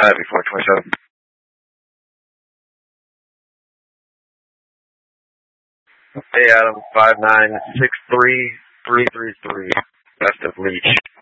Heavy 427. Hey, Adam, 5963333. West of Leech.